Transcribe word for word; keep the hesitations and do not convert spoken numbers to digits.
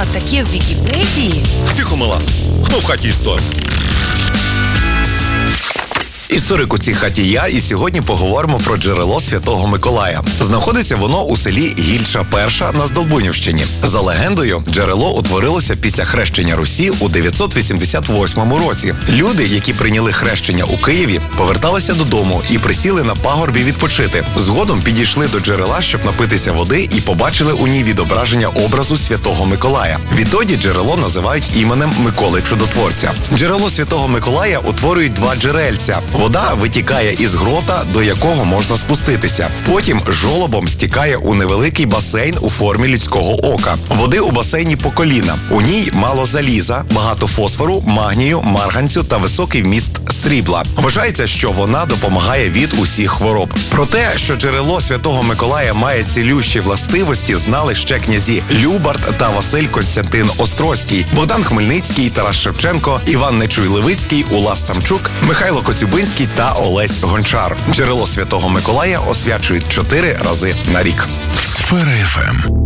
таке в Вікіпедії. Тихо, мала. Хто в хаті історик? Історик у цій хаті я, і сьогодні поговоримо про джерело Святого Миколая. Знаходиться воно у селі Гільча Перша на Здолбунівщині. За легендою, джерело утворилося після хрещення Русі у дев'ятсот вісімдесят восьмому році. Люди, які прийняли хрещення у Києві, поверталися додому і присіли на пагорбі відпочити. Згодом підійшли до джерела, щоб напитися води, і побачили у ній відображення образу Святого Миколая. Відтоді джерело називають іменем Миколи Чудотворця. Джерело Святого Миколая утворюють два джерельця. Вода витікає із грота, до якого можна спуститися. Потім жолобом стікає у невеликий басейн у формі людського ока. Води у басейні по коліна. У ній мало заліза, багато фосфору, магнію, марганцю та високий вміст срібла. Вважається, що вона допомагає від усіх хвороб. Про те, що джерело Святого Миколая має цілющі властивості, знали ще князі Любарт та Василь Костянтин Острозький, Богдан Хмельницький, Тарас Шевченко, Іван Нечуй-Левицький, Улас Самчук, Михайло Коцюбинський та Олесь Гончар. Джерело Святого Миколая освячують чотири рази на рік. Сфера еф ем.